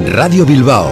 Radio Bilbao.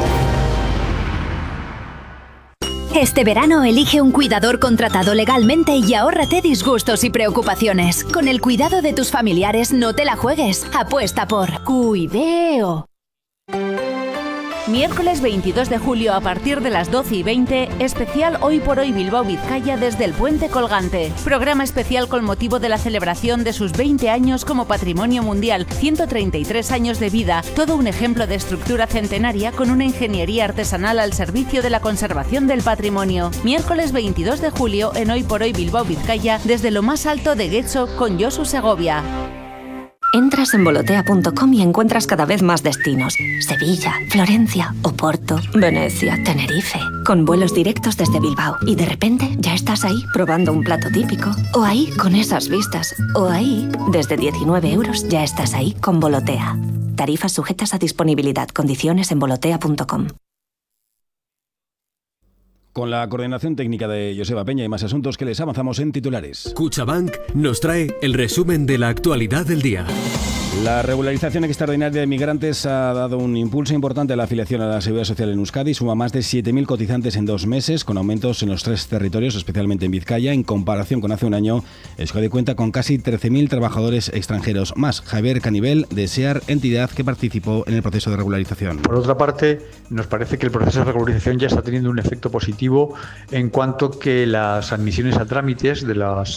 Este verano elige un cuidador contratado legalmente y ahórrate disgustos y preocupaciones. Con el cuidado de tus familiares no te la juegues. Apuesta por Cuideo. Miércoles 22 de julio a partir de las 12:20, especial Hoy por Hoy Bilbao Vizcaya desde el Puente Colgante. Programa especial con motivo de la celebración de sus 20 años como Patrimonio Mundial, 133 años de vida, todo un ejemplo de estructura centenaria con una ingeniería artesanal al servicio de la conservación del patrimonio. Miércoles 22 de julio en Hoy por Hoy Bilbao Vizcaya desde lo más alto de Getxo con Josu Segovia. Entras en volotea.com y encuentras cada vez más destinos. Sevilla, Florencia, Oporto, Venecia, Tenerife. Con vuelos directos desde Bilbao. Y de repente ya estás ahí probando un plato típico. O ahí con esas vistas. O ahí, desde 19 euros, ya estás ahí con Volotea. Tarifas sujetas a disponibilidad. Condiciones en volotea.com. Con la coordinación técnica de Joseba Peña y más asuntos que les avanzamos en titulares. Cuchabank nos trae el resumen de la actualidad del día. La regularización extraordinaria de migrantes ha dado un impulso importante a la afiliación a la Seguridad Social en Euskadi. Suma más de 7.000 cotizantes en 2 meses, con aumentos en los 3 territorios, especialmente en Vizcaya. En comparación con hace un año, Euskadi cuenta con casi 13.000 trabajadores extranjeros más. Javier Canivel, de SEAR, entidad que participó en el proceso de regularización. Por otra parte, nos parece que el proceso de regularización ya está teniendo un efecto positivo en cuanto que las admisiones a trámites de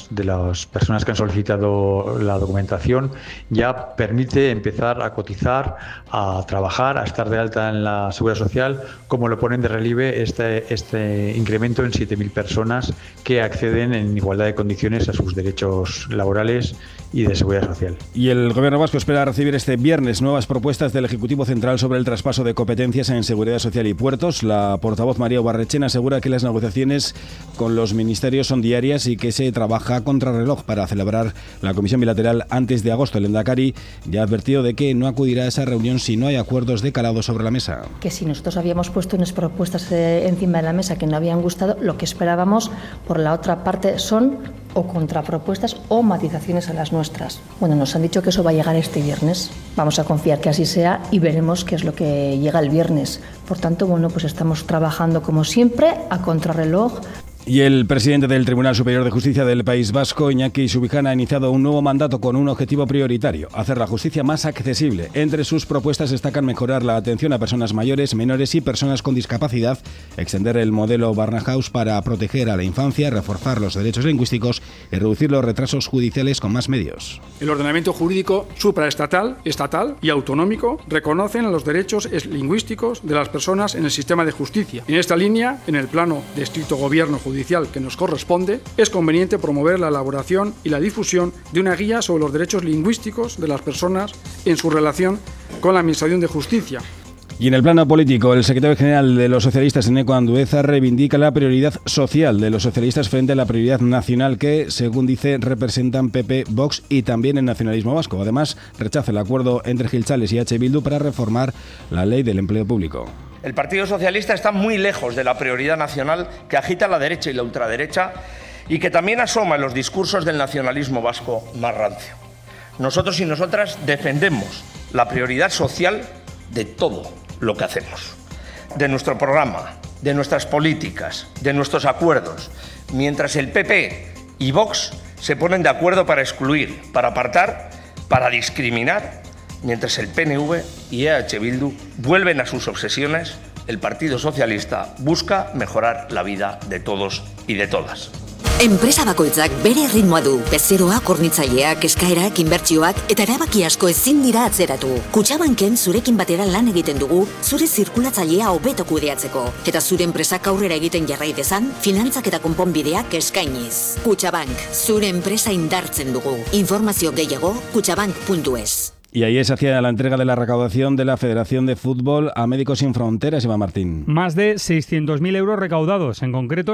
las personas que han solicitado la documentación ya permite empezar a cotizar, a trabajar, a estar de alta en la Seguridad Social, como lo ponen de relieve este incremento en 7.000 personas que acceden en igualdad de condiciones a sus derechos laborales y de seguridad social. Y el Gobierno vasco espera recibir este viernes nuevas propuestas del Ejecutivo Central sobre el traspaso de competencias en Seguridad Social y Puertos. La portavoz María Barrechena asegura que las negociaciones con los ministerios son diarias y que se trabaja a contrarreloj para celebrar la comisión bilateral antes de agosto. El Lehendakari ya ha advertido de que no acudirá a esa reunión si no hay acuerdos de calado sobre la mesa. Que si nosotros habíamos puesto unas propuestas encima de la mesa que no habían gustado, lo que esperábamos por la otra parte son o contrapropuestas o matizaciones a las nuestras. Bueno, nos han dicho que eso va a llegar este viernes. Vamos a confiar que así sea y veremos qué es lo que llega el viernes. Por tanto, bueno, pues estamos trabajando como siempre a contrarreloj. Y el presidente del Tribunal Superior de Justicia del País Vasco, Iñaki Subijana, ha iniciado un nuevo mandato con un objetivo prioritario: hacer la justicia más accesible. Entre sus propuestas destacan mejorar la atención a personas mayores, menores y personas con discapacidad, extender el modelo Barnahus para proteger a la infancia, reforzar los derechos lingüísticos y reducir los retrasos judiciales con más medios. El ordenamiento jurídico supraestatal, estatal y autonómico reconocen los derechos lingüísticos de las personas en el sistema de justicia. En esta línea, en el plano de estricto gobierno judicial que nos corresponde, es conveniente promover la elaboración y la difusión de una guía sobre los derechos lingüísticos de las personas en su relación con la Administración de Justicia. Y en el plano político, el secretario general de los socialistas, Eneko Andueza, reivindica la prioridad social de los socialistas frente a la prioridad nacional que, según dice, representan PP, Vox y también el nacionalismo vasco. Además, rechaza el acuerdo entre Jeltzales y H. Bildu para reformar la ley del empleo público. El Partido Socialista está muy lejos de la prioridad nacional que agita la derecha y la ultraderecha y que también asoma en los discursos del nacionalismo vasco más rancio. Nosotros y nosotras defendemos la prioridad social de todo lo que hacemos, de nuestro programa, de nuestras políticas, de nuestros acuerdos, mientras el PP y Vox se ponen de acuerdo para excluir, para apartar, para discriminar. Mientras el PNV y EH Bildu vuelven a sus obsesiones, el Partido Socialista busca mejorar la vida de todos y de todas. Enpresa bakoitzak bere ritmoa du. Bezeroak, hornitzaileak, eskaerak, inbertsioak eta erabaki asko ezin dira atzeratu. Kutxabanken zurekin batera lan egiten dugu, zure zirkulatzailea hobeto kudeatzeko. Eta zure enpresak aurrera egiten jarrai dezan, finantzak eta konponbideak eskainiz. Kutxabank, zure enpresa indartzen dugu. Informazio gehiago, kutxabank.es. Y ahí se hacía la entrega de la recaudación de la Federación de Fútbol a Médicos Sin Fronteras, Iván Martín. Más de 600.000 euros recaudados, en concreto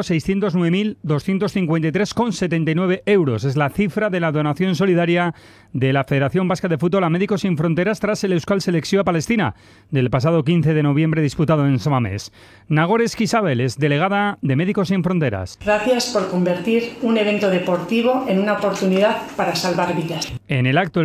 609.253,79 euros. Es la cifra de la donación solidaria de la Federación Vasca de Fútbol a Médicos Sin Fronteras tras el Euskal Selecció a Palestina del pasado 15 de noviembre disputado en Samamés. Nagore Esquisabel es delegada de Médicos Sin Fronteras. Gracias por convertir un evento deportivo en una oportunidad para salvar vidas. En el acto